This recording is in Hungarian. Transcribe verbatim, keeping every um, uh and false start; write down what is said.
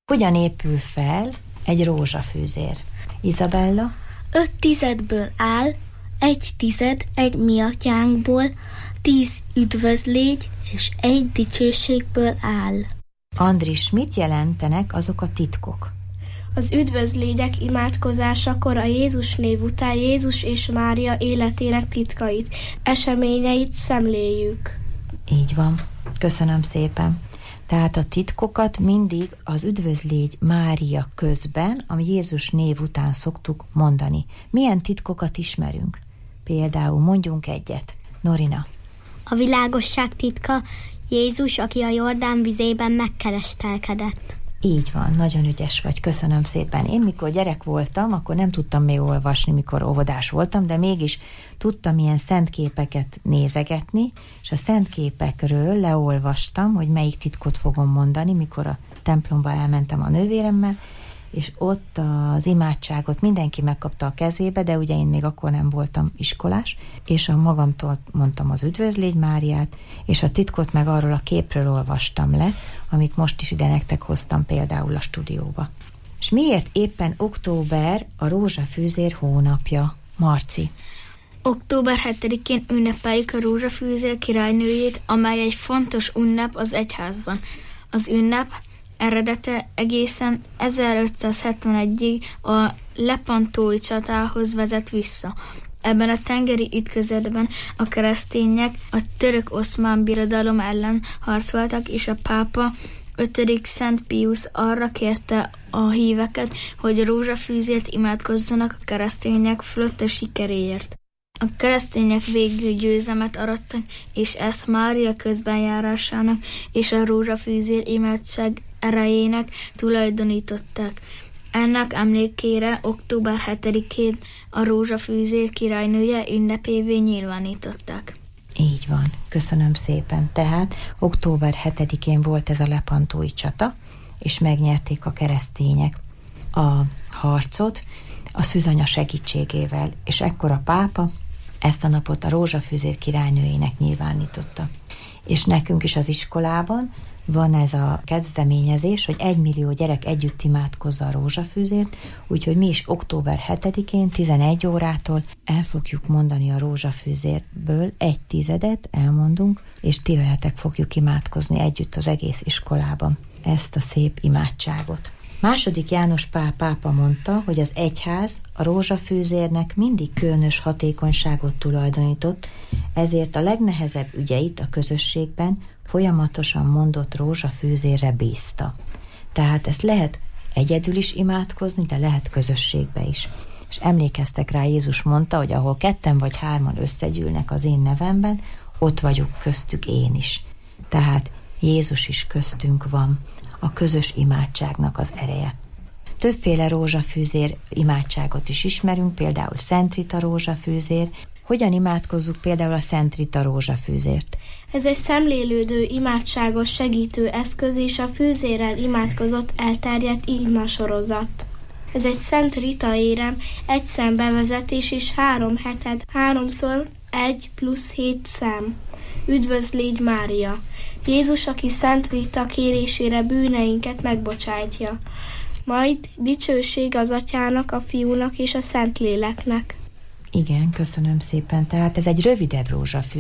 Hogyan épül fel egy rózsafűzér? Izabella? Öt tizedből áll, egy tized egy mi atyánkból, tíz üdvözlégy és egy dicsőségből áll. Andris, mit jelentenek azok a titkok? Az üdvözlégyek imádkozásakor a Jézus név után Jézus és Mária életének titkait, eseményeit szemléljük. Így van. Köszönöm szépen. Tehát a titkokat mindig az üdvözlégy Mária közben, a Jézus név után szoktuk mondani. Milyen titkokat ismerünk? Például mondjunk egyet. Norina. A világosság titka Jézus, aki a Jordán vizében megkeresztelkedett. Így van, nagyon ügyes vagy, köszönöm szépen. Én mikor gyerek voltam, akkor nem tudtam még olvasni, mikor óvodás voltam, de mégis tudtam ilyen szentképeket nézegetni, és a szentképekről leolvastam, hogy melyik titkot fogom mondani, mikor a templomba elmentem a nővéremmel, és ott az imádságot mindenki megkapta a kezébe, de ugye én még akkor nem voltam iskolás, és a magamtól mondtam az üdvözlégy Máriát, és a titkot meg arról a képről olvastam le, amit most is ide nektek hoztam például a stúdióba. És miért éppen október a rózsafűzér hónapja? Marci. október hetedikén ünnepeljük a rózsafűzér királynőjét, amely egy fontos ünnep az egyházban. Az ünnep eredete egészen ezerötszázhetvenegyig a lepantói csatához vezet vissza. Ebben a tengeri ütközetben a keresztények a török-oszmán birodalom ellen harcoltak, és a pápa ötödik Szent Piusz arra kérte a híveket, hogy rózsafűzért imádkozzanak a keresztények flotta sikeréért. A keresztények végül győzelmet arattak, és ezt Mária közbenjárásának és a rózsafűzér imádság erejének tulajdonították. Ennek emlékére október hetedikén a rózsafűzér királynője ünnepévé nyilvánították. Így van, köszönöm szépen. Tehát október hetedikén volt ez a lepantói csata, és megnyerték a keresztények a harcot a szűzanya segítségével, és ekkor a pápa ezt a napot a rózsafűzér királynőjének nyilvánította. És nekünk is az iskolában van ez a kezdeményezés, hogy egymillió gyerek együtt imádkozza a rózsafűzért, úgyhogy mi is október hetedikén tizenegy órától el fogjuk mondani a rózsafűzérből egy tizedet, elmondunk, és ti veletek fogjuk imádkozni együtt az egész iskolában ezt a szép imádságot. Második János Pál pápa mondta, hogy az egyház a rózsafűzérnek mindig különös hatékonyságot tulajdonított, ezért a legnehezebb ügyeit a közösségben folyamatosan mondott rózsafűzérre bízta. Tehát ezt lehet egyedül is imádkozni, de lehet közösségbe is. És emlékeztek rá, Jézus mondta, hogy ahol ketten vagy hárman összegyűlnek az én nevemben, ott vagyok köztük én is. Tehát Jézus is köztünk van, a közös imádságnak az ereje. Többféle rózsafűzér imádságot is ismerünk, például Szent Rita rózsafűzér. Hogyan imádkozzuk például a Szent Rita rózsafűzért? Ez egy szemlélődő, imádságos segítő eszköz és a fűzérrel imádkozott elterjedt imasorozat. Ez egy Szent Rita érem, egy szembevezetés és három heted, háromszor egy plusz hét szám. Üdvözlégy Mária! Jézus, aki Szent Rita kérésére bűneinket megbocsátja. Majd dicsőség az Atyának, a Fiúnak és a Szentléleknek. Igen, köszönöm szépen. Tehát ez egy rövidebb rózsafűzér.